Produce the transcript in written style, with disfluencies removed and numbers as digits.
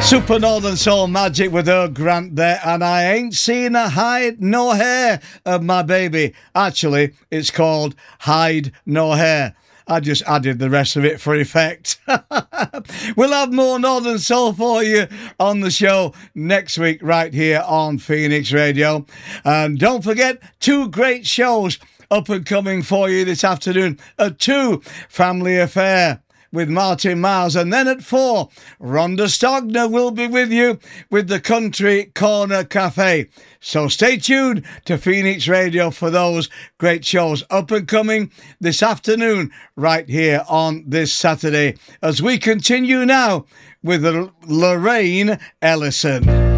Super Northern Soul Magic with Earl Grant there, and I ain't seen a hide nor hair of my baby. Actually, it's called Hide Nor Hair. I just added the rest of it for effect. We'll have more Northern Soul for you on the show next week right here on Phoenix Radio. And don't forget, two great shows up and coming for you this afternoon. At 2, Family Affair with Martin Miles, and then at 4, Rhonda Stogner will be with you with the Country Corner Cafe. So stay tuned to Phoenix Radio for those great shows up and coming this afternoon right here on this Saturday, as we continue now with Lorraine Ellison.